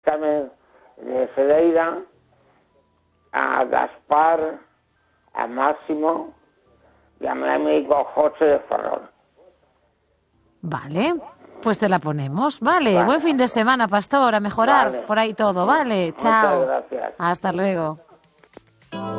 Carmen de Cedeira, a Gaspar, a Máximo y a mi amigo José de Ferrol. Vale, pues te la ponemos. Vale, buen fin de semana, pastor, a mejorar por ahí todo. Vale, chao. Muchas gracias. Hasta luego.